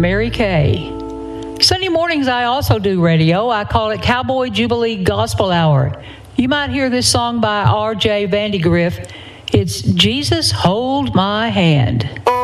Mary Kay. Sunday mornings I also do radio. I call it Cowboy Jubilee Gospel Hour. You might hear this song by R.J. Vandegrift. It's Jesus, Hold My Hand.